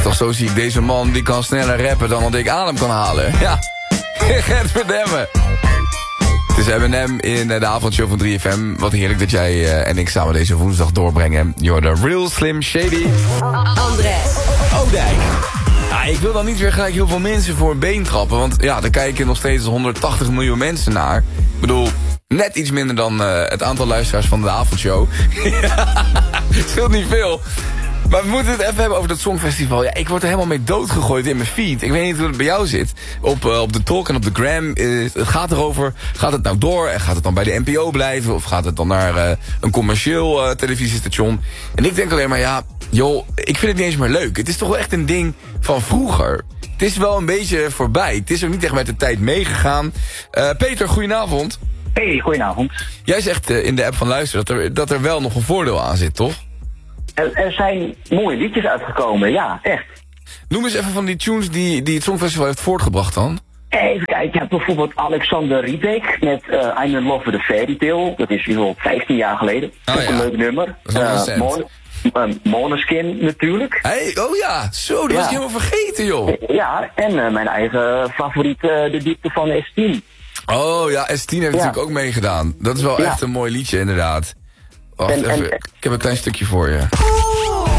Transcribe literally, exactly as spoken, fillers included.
is toch zo ziek. Deze man die kan sneller rappen dan dat ik adem kan halen. Ja, Gert Verdemme. Het is M en M in de avondshow van drie F M. Wat heerlijk dat jij uh, en ik samen deze woensdag doorbrengen. You're the real Slim Shady. Andres Oudijk. Ja, ik wil dan niet weer gelijk heel veel mensen voor een been trappen. Want ja, daar kijken nog steeds honderdtachtig miljoen mensen naar. Ik bedoel, net iets minder dan uh, het aantal luisteraars van de avondshow. Het scheelt niet veel. Maar we moeten het even hebben over dat Songfestival. Ja, ik word er helemaal mee doodgegooid in mijn feed. Ik weet niet hoe het bij jou zit. Op, uh, op de talk en op de gram. Uh, het gaat erover, gaat het nou door? En gaat het dan bij de N P O blijven? Of gaat het dan naar uh, een commercieel uh, televisiestation? En ik denk alleen maar, ja, joh, ik vind het niet eens meer leuk. Het is toch wel echt een ding van vroeger. Het is wel een beetje voorbij. Het is ook niet echt met de tijd meegegaan. Uh, Peter, goedenavond. Hey, goedenavond. Jij zegt uh, in de app van Luister dat er, dat er wel nog een voordeel aan zit, toch? Er, er zijn mooie liedjes uitgekomen, ja, echt. Noem eens even van die tunes die, die het Songfestival heeft voortgebracht dan. Even kijken, je hebt bijvoorbeeld Alexander Riebeek met uh, I'm in Love with a Fairy Tale. Dat is bijvoorbeeld vijftien jaar geleden. Oh, dat is ja. een leuk nummer. Dat is nog recent. Mon uh, Måneskin natuurlijk. Hey, oh ja, zo, die Ja. was ik helemaal vergeten, joh. Ja, en uh, mijn eigen favoriet, uh, De Diepte van de S tien. Oh ja, S tien heeft Ja. natuurlijk ook meegedaan. Dat is wel Ja. echt een mooi liedje, inderdaad. Wacht En- even, en- ik heb een klein stukje voor je.